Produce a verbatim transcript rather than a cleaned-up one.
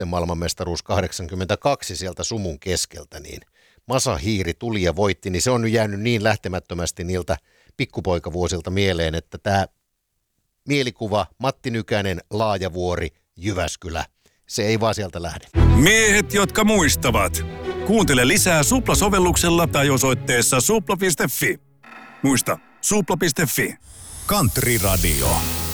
maailmanmestaruus kahdeksankymmentäkaksi sieltä sumun keskeltä, niin Masahiiri tuli ja voitti, niin se on nyt jäänyt niin lähtemättömästi niiltä pikkupoikavuosilta mieleen, että tämä mielikuva Matti Nykänen, Laajavuori, Jyväskylä, se ei vaan sieltä lähde. Miehet, jotka muistavat. Kuuntele lisää Supla-sovelluksella tai osoitteessa supla piste fi. Muista, supla piste fi. Country Radio.